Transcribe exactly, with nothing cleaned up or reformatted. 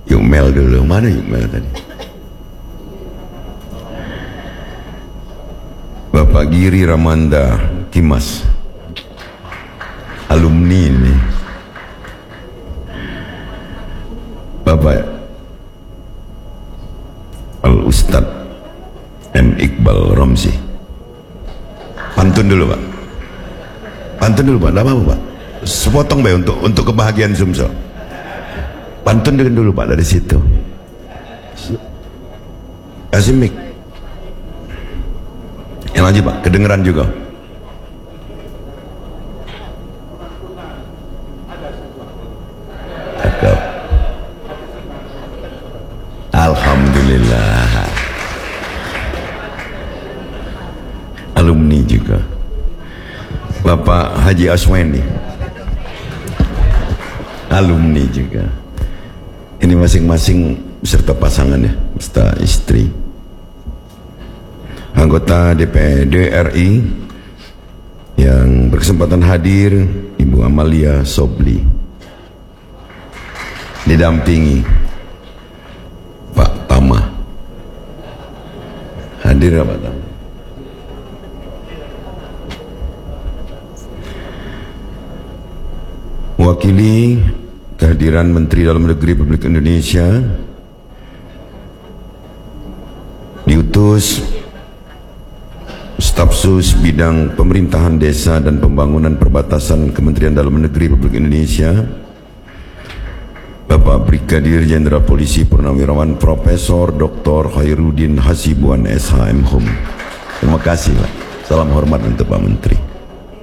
Yukmel dulu, mana Yukmel tadi? Bapak Giri Ramanda Kimas, alumni ini. Bapak Al-Ustad M. Iqbal Romzi. Pantun dulu Pak, pantun dulu Pak, tidak apa-apa Pak, sepotong Pak untuk untuk kebahagiaan Sumsel. Pantun dulu Pak dari situ. Kasih mic. Yang lanjut Pak, kedengeran juga. Cakep. Alhamdulillah. Alumni juga. Bapak Haji Aswandi, alumni juga. Ini masing-masing beserta pasangannya, beserta istri. Anggota D P D R I yang berkesempatan hadir, Ibu Amalia Sobli, didampingi Pak Tama. Hadir Pak Tama. Mewakili kehadiran Menteri Dalam Negeri Republik Indonesia, diutus Stafsus Bidang Pemerintahan Desa dan Pembangunan Perbatasan Kementerian Dalam Negeri Republik Indonesia, Bapak Brigadir Jenderal Polisi Purnawirawan Profesor Doktor Khairuddin Hasibuan S H M Hum. Terima kasih Pak. Salam hormat untuk Pak Menteri.